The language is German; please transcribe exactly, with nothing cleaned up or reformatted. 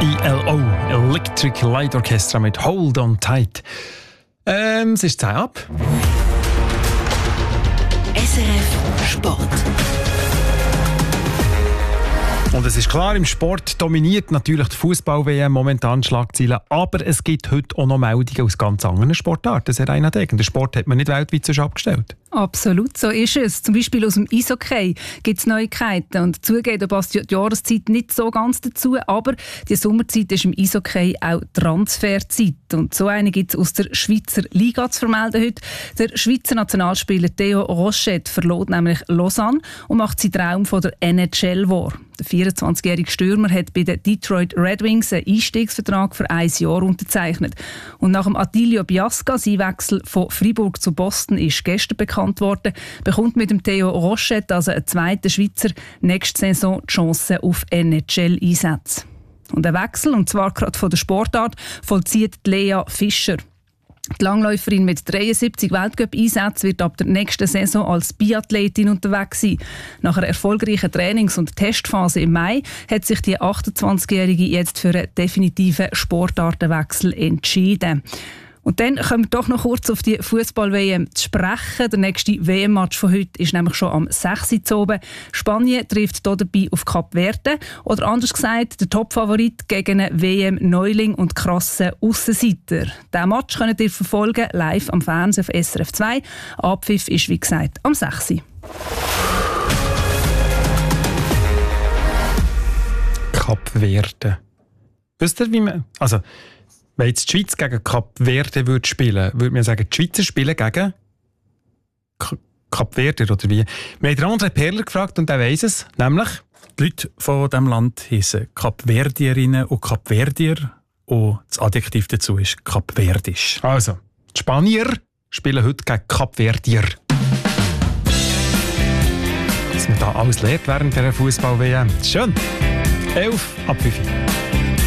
E L O, Electric Light Orchestra mit Hold on Tight. Ähm, es ist Zeit ab. S R F Sport. Und es ist klar, im Sport dominiert natürlich die Fußball-W M momentan Schlagzeilen, aber es gibt heute auch noch Meldungen aus ganz anderen Sportarten. Serena Degen, den Sport hat man nicht weltweit sonst abgestellt. Absolut, so ist es. Zum Beispiel aus dem Eishockey gibt es Neuigkeiten. Und zugeben, da passt die Jahreszeit nicht so ganz dazu, aber die Sommerzeit ist im Eishockey auch Transferzeit. Und so eine gibt es aus der Schweizer Liga zu vermelden heute. Der Schweizer Nationalspieler Theo Rochette verlor nämlich Lausanne und macht seinen Traum von der N H L wahr. Der vierundzwanzigjährige Stürmer hat bei den Detroit Red Wings einen Einstiegsvertrag für ein Jahr unterzeichnet. Und nach dem Attilio Biasca, sein Wechsel von Freiburg zu Boston, ist gestern bekannt worden, bekommt mit dem Theo Rochette, also ein zweiter Schweizer, nächste Saison die Chance auf N H L-Einsätze. Und ein Wechsel, und zwar gerade von der Sportart, vollzieht Lea Fischer. Die Langläuferin mit dreiundsiebzig Weltcup-Einsätzen wird ab der nächsten Saison als Biathletin unterwegs sein. Nach einer erfolgreichen Trainings- und Testphase im Mai hat sich die achtundzwanzigjährige jetzt für einen definitiven Sportartenwechsel entschieden. Und dann kommen wir doch noch kurz auf die Fußball-W M zu sprechen. Der nächste W M-Match von heute ist nämlich schon am sechs Uhr oben. Spanien trifft hier dabei auf Kap Verde. Oder anders gesagt, der Top-Favorit gegen einen W M-Neuling und krassen Aussenseiter. Diesen Match könnt ihr verfolgen, live am Fernsehen auf S R F zwei. Abpfiff ist, wie gesagt, am sechs Uhr. Kap Verde. Wisst ihr, wie man... Also, wenn jetzt die Schweiz gegen Kap Verde würde spielen, würde man sagen, die Schweizer spielen gegen K- Kap Verde, oder wie? Wir haben den André Perler gefragt und er weiss es, nämlich... Die Leute von diesem Land heissen Kapverdierinnen und Kapverdier und das Adjektiv dazu ist Kapverdisch. Also, die Spanier spielen heute gegen Kapverdier. Was man da alles lernt während dieser Fußball-W M. Schön. elf ab fünf.